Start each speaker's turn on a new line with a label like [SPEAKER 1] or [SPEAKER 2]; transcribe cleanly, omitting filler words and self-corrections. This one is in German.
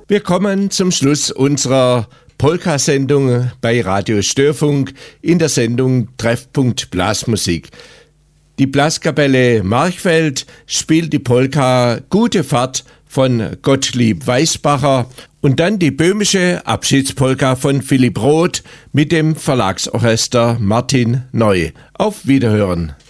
[SPEAKER 1] Wir kommen zum Schluss unserer Polka-Sendung bei Radio Störfunk in der Sendung Treffpunkt Blasmusik. Die Blaskapelle Marchfeld spielt die Polka Gute Fahrt von Gottlieb Weisbacher und dann die böhmische Abschiedspolka von Philipp Roth mit dem Verlagsorchester Martin Neu. Auf Wiederhören!